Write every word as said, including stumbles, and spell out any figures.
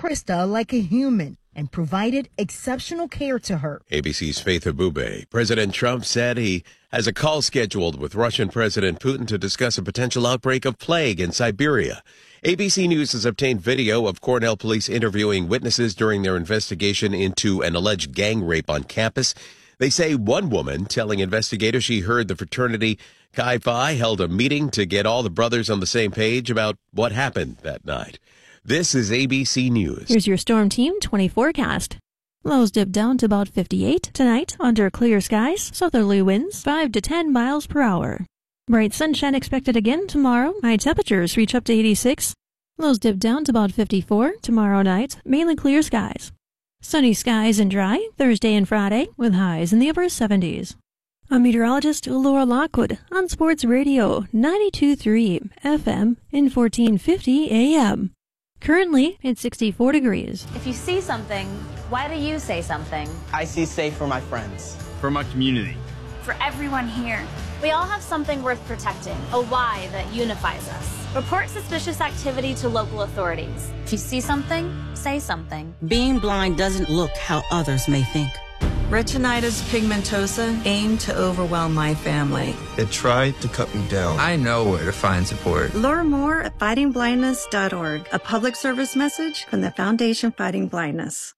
Krista like a human and provided exceptional care to her. A B C's Faith Abube. President Trump said he has a call scheduled with Russian President Putin to discuss a potential outbreak of plague in Siberia. A B C News has obtained video of Cornell police interviewing witnesses during their investigation into an alleged gang rape on campus. They say one woman telling investigators she heard the fraternity Chi Phi held a meeting to get all the brothers on the same page about what happened that night. This is A B C News. Here's your Storm Team twenty forecast. Lows dip down to about fifty-eight tonight under clear skies. Southerly winds five to ten miles per hour. Bright sunshine expected again tomorrow. High temperatures reach up to eighty-six. Lows dip down to about fifty-four tomorrow night. Mainly clear skies. Sunny skies and dry Thursday and Friday with highs in the upper seventies. I'm meteorologist Laura Lockwood on Sports Radio ninety-two point three F M in fourteen fifty A M. Currently, it's sixty-four degrees. If you see something, why do you say something? I see safe for my friends. For my community. For everyone here. We all have something worth protecting, a why that unifies us. Report suspicious activity to local authorities. If you see something, say something. Being blind doesn't look how others may think. Retinitis pigmentosa aimed to overwhelm my family. It tried to cut me down. I know where to find support. Learn more at fighting blindness dot org, a public service message from the Foundation Fighting Blindness.